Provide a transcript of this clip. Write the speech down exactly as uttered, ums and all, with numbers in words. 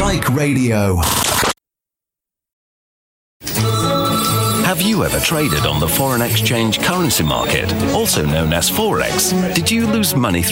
Like radio. Have you ever traded on the foreign exchange currency market, also known as Forex? Did you lose money through